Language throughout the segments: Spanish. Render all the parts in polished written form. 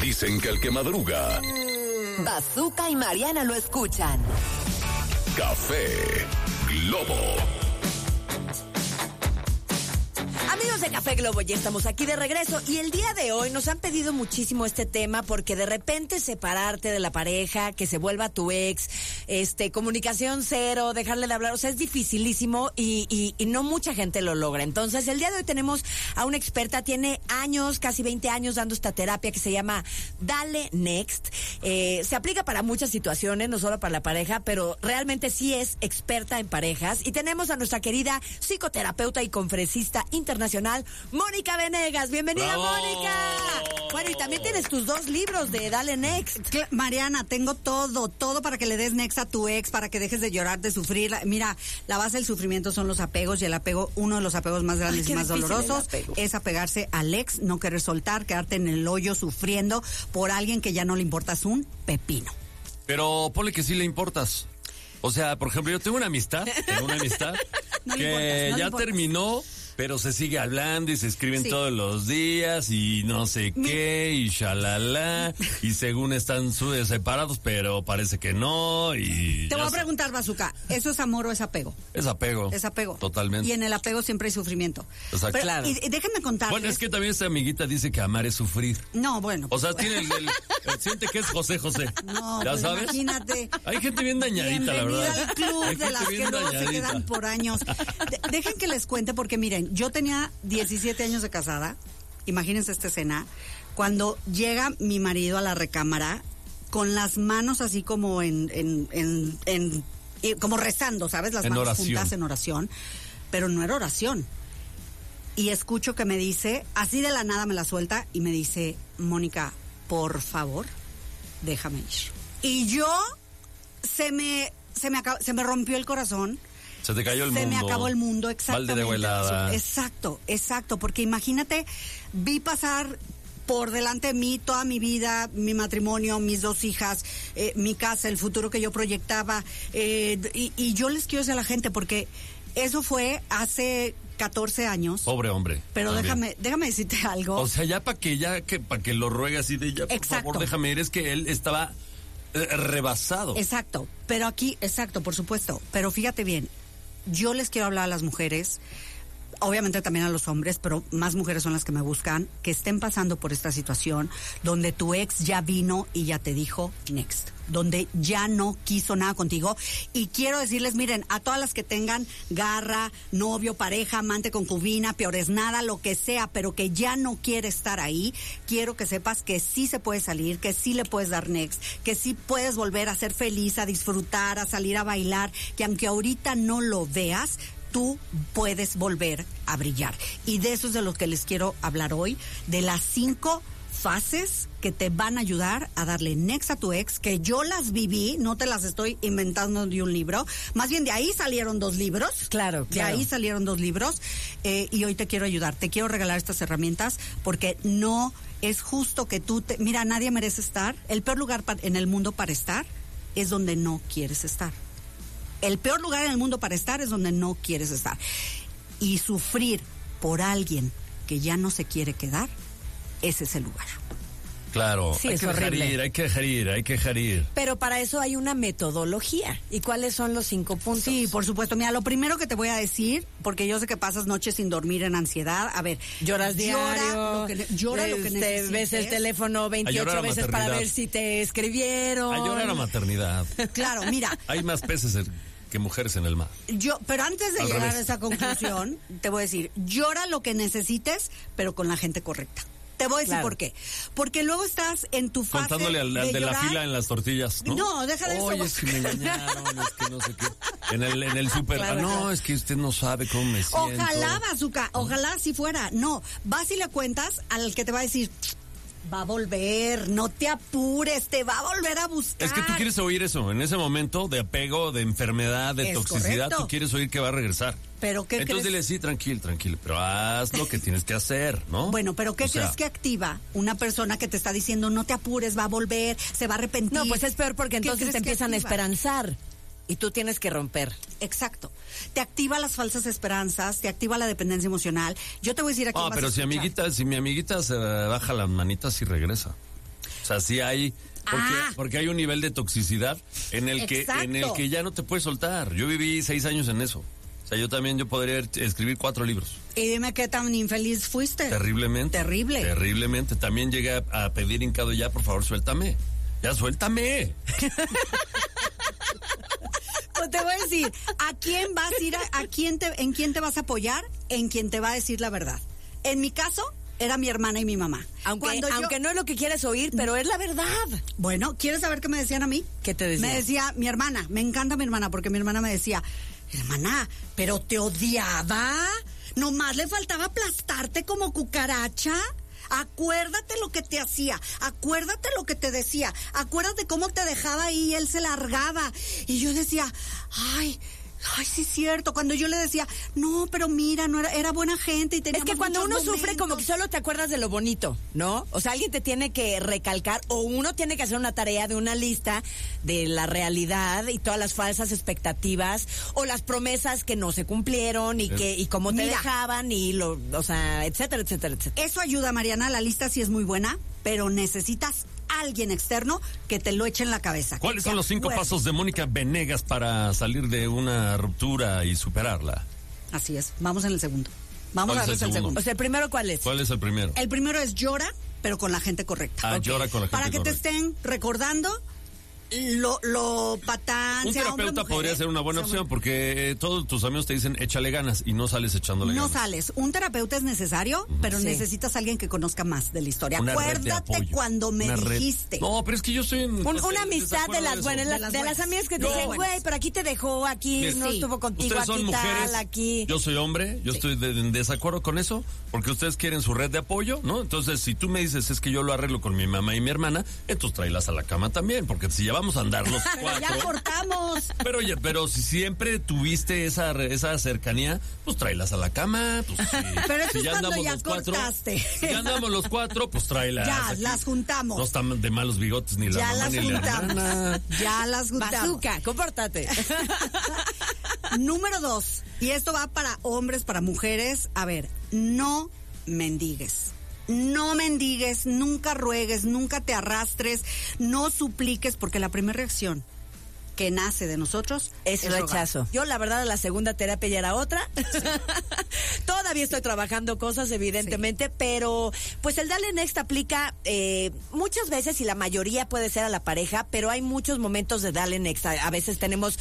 Dicen que el que madruga... Bazooka y Mariana lo escuchan. Café Globo. Amigos de Café Globo, ya estamos aquí de regreso y el día de hoy nos han pedido muchísimo este tema porque de repente separarte de la pareja, que se vuelva tu ex, comunicación cero, dejarle de hablar, o sea, es dificilísimo y no mucha gente lo logra. Entonces, el día de hoy tenemos a una experta, tiene años, casi 20 años dando esta terapia que se llama Dale Next. Se aplica para muchas situaciones, no solo para la pareja, pero realmente sí es experta en parejas. Y tenemos a nuestra querida psicoterapeuta y conferencista internacional, Mónica Venegas. ¡Bienvenida, ¡Bravo! Mónica! Bueno, y también tienes tus 2 libros de Dale Next. Mariana, tengo todo para que le des next a tu ex, para que dejes de llorar, de sufrir. Mira, la base del sufrimiento son los apegos, y el apego, uno de los apegos más grandes y más dolorosos, es apegarse al ex, no querer soltar, quedarte en el hoyo sufriendo por alguien que ya no le importas un pepino. Pero ponle que sí le importas. O sea, por ejemplo, yo tengo una amistad No que ya terminó, pero se sigue hablando y se escriben todos los días y no sé qué y shalala y según están separados, pero parece que no y... Te voy a preguntar, Bazooka, ¿eso es amor o es apego? Es apego. Es apego. Totalmente. Y en el apego siempre hay sufrimiento. O sea, pero, claro. Y déjenme contarles. Bueno, es que también esta amiguita dice que amar es sufrir. No, bueno. O sea, tiene siente que es José. No, ¿ya pues sabes? Imagínate. Hay gente bien dañadita, la verdad. Bienvenida al club Hay de gente las bien que luego se dañadita. quedan por años. Dejen que les cuente porque miren, yo tenía 17 años de casada, imagínense esta escena, cuando llega mi marido a la recámara con las manos así como como rezando, ¿sabes? Las manos oración. juntas en oración, pero no era oración. Y escucho que me dice, así de la nada me la suelta y me dice, Mónica, por favor, déjame ir. Y yo se me rompió el corazón. Se te cayó el mundo. Se me acabó el mundo, exactamente. Balde de helada. Exacto, porque imagínate, vi pasar por delante de mí toda mi vida, mi matrimonio, mis 2 hijas, mi casa, el futuro que yo proyectaba, y yo les quiero decir a la gente, porque eso fue hace 14 años. Pobre hombre. Pero déjame decirte algo. O sea, para que lo ruegue así de ya, por favor, déjame ir, es que él estaba rebasado. Exacto, pero aquí, por supuesto, pero fíjate bien, yo les quiero hablar a las mujeres, obviamente también a los hombres, pero más mujeres son las que me buscan, que estén pasando por esta situación donde tu ex ya vino y ya te dijo next, donde ya no quiso nada contigo. Y quiero decirles, miren, a todas las que tengan garra, novio, pareja, amante, concubina, peor es nada, lo que sea, pero que ya no quiere estar ahí, quiero que sepas que sí se puede salir, que sí le puedes dar next, que sí puedes volver a ser feliz, a disfrutar, a salir a bailar, que aunque ahorita no lo veas, tú puedes volver a brillar. Y de eso es de lo que les quiero hablar hoy, de las 5 fases que te van a ayudar a darle next a tu ex, que yo las viví, no te las estoy inventando de un libro, más bien de ahí salieron 2 libros. Claro. De ahí salieron 2 libros, y hoy te quiero ayudar, te quiero regalar estas herramientas, porque no es justo que mira, nadie merece estar, el peor lugar en el mundo para estar es donde no quieres estar. El peor lugar en el mundo para estar es donde no quieres estar. Y sufrir por alguien que ya no se quiere quedar, ese es el lugar. Claro, Sí, hay es que dejar ir. Pero para eso hay una metodología. ¿Y cuáles son los 5 puntos? Sí, por supuesto. Mira, lo primero que te voy a decir, porque yo sé que pasas noches sin dormir en ansiedad. A ver, lloras diario, llora lo que necesites. Ves el teléfono 28 veces para ver si te escribieron. A llorar a maternidad. Claro, mira. Hay más peces que mujeres en el mar. Pero antes de llegar a esa conclusión, te voy a decir, llora lo que necesites, pero con la gente correcta. Te voy a decir por qué. Porque luego estás en tu fase contándole al de la fila en las tortillas, ¿no? No, deja de eso. Oye, es que me engañaron, es que no sé qué. En el súper, Claro, no, es que usted no sabe cómo me siento. Ojalá, Bazooka, ojalá si fuera. No, vas y le cuentas al que te va a decir, va a volver, no te apures, te va a volver a buscar. Es que tú quieres oír eso, en ese momento de apego, de enfermedad, de toxicidad, correcto. Tú quieres oír que va a regresar. ¿Pero qué Entonces crees? dile, sí, tranquilo, pero haz lo que tienes que hacer, ¿no? Bueno, pero ¿qué crees que activa una persona que te está diciendo, no te apures, va a volver, se va a arrepentir? No, pues es peor porque ¿Qué entonces crees te que empiezan a activa? esperanzar. Y tú tienes que romper. Exacto. Te activa las falsas esperanzas, te activa la dependencia emocional. Yo te voy a decir aquí. Pero si mi amiguita se baja las manitas y regresa. O sea, sí hay... Porque hay un nivel de toxicidad en el que ya no te puedes soltar. Yo viví 6 años en eso. O sea, yo podría escribir 4 libros. Y dime qué tan infeliz fuiste. Terriblemente. Terriblemente. También llegué a pedir hincado, ya, por favor, suéltame. Ya, suéltame. Pues te voy a decir, ¿a quién vas a ir? ¿En quién te vas a apoyar? En quien te va a decir la verdad. En mi caso, era mi hermana y mi mamá. Aunque no es lo que quieres oír, pero es la verdad. Bueno, ¿quieres saber qué me decían a mí? ¿Qué te decían? Me decía mi hermana, me encanta mi hermana, porque mi hermana me decía, hermana, ¿pero te odiaba? ¿Nomás le faltaba aplastarte como cucaracha? Acuérdate lo que te hacía, acuérdate lo que te decía, acuérdate cómo te dejaba ahí y él se largaba. Y yo decía, ay, sí es cierto. Cuando yo le decía, no, pero mira, no era buena gente y teníamos. Es que cuando uno muchos sufre, como que solo te acuerdas de lo bonito, ¿no? O sea, alguien te tiene que recalcar, o uno tiene que hacer una tarea de una lista de la realidad y todas las falsas expectativas, o las promesas que no se cumplieron y cómo te dejaban o sea, etcétera, etcétera, etcétera. Eso ayuda, Mariana, la lista sí es muy buena, pero necesitas alguien externo que te lo eche en la cabeza. ¿Cuáles son los 5 pasos de Mónica Venegas para salir de una ruptura y superarla? Así es, vamos en el segundo. Vamos a ver el segundo. O sea, ¿el primero cuál es? ¿Cuál es el primero? El primero es llora, pero con la gente correcta. Llora con la gente para que correcta. te estén recordando lo patán. Un terapeuta podría ser una buena opción, porque todos tus amigos te dicen échale ganas y no sales echándole ganas. No sales. Un terapeuta es necesario, pero necesitas a alguien que conozca más de la historia. Acuérdate cuando me dijiste. No, pero es que yo estoy en... Una amistad de las buenas, de las amigas que te dicen, güey, pero aquí te dejó, aquí no estuvo contigo, ustedes son aquí mujeres, tal, aquí. Yo soy hombre, yo estoy en desacuerdo con eso, porque ustedes quieren su red de apoyo, ¿no? Entonces, si tú me dices, es que yo lo arreglo con mi mamá y mi hermana, entonces tráelas a la cama también, porque si ya vamos a andar los 4... Ya cortamos. Pero si siempre tuviste esa cercanía, pues tráelas a la cama. Pues, pero eso si es ya cuando andamos ya los 4, cortaste. Si ya andamos los 4, pues tráelas. Ya, aquí. las juntamos. No están de malos bigotes ni la ya mamá las ni la juntamos. hermana. Ya las juntamos. Bazooka, compórtate. Número 2, y esto va para hombres, para mujeres. A ver, no mendigues. No mendigues, nunca ruegues, nunca te arrastres, no supliques, porque la primera reacción que nace de nosotros es rechazo. rogar. Yo, la verdad, la segunda terapia ya era otra. Sí. Todavía estoy trabajando cosas, evidentemente, pero pues el Dale Next aplica muchas veces, y la mayoría puede ser a la pareja, pero hay muchos momentos de Dale Next. A veces tenemos,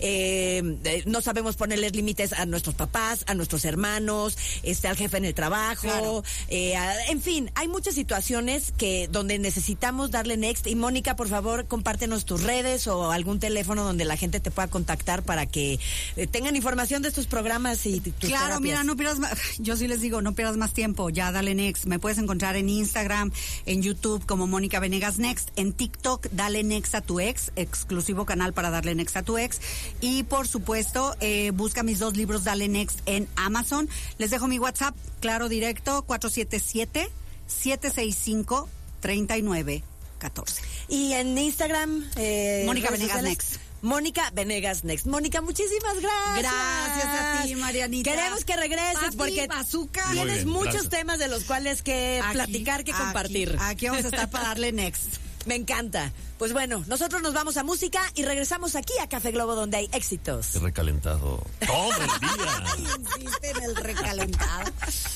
no sabemos ponerles límites a nuestros papás, a nuestros hermanos, al jefe en el trabajo, en fin, hay muchas situaciones donde necesitamos darle Next. Y Mónica, por favor, compártenos tus redes o algún teléfono donde la gente te pueda contactar para que tengan información de estos programas y tus terapias. Mira, no pierdas más, yo sí les digo, no pierdas más tiempo, ya Dale Next. Me puedes encontrar en Instagram, en YouTube como Mónica Venegas Next, en TikTok Dale Next a tu ex, exclusivo canal para darle Next a tu ex, y por supuesto busca mis 2 libros Dale Next en Amazon. Les dejo mi WhatsApp, claro, directo, 477-765-3914. Y en Instagram, Mónica Venegas Next. Mónica Venegas Next. Mónica, muchísimas gracias. Gracias a ti, Marianita. Queremos que regreses porque bazooka. Tienes muchos temas de los cuales que platicar, que compartir. Aquí vamos a estar para darle Next. Me encanta. Pues bueno, nosotros nos vamos a música y regresamos aquí a Café Globo, donde hay éxitos. Recalentado todo el día. Insiste en el recalentado.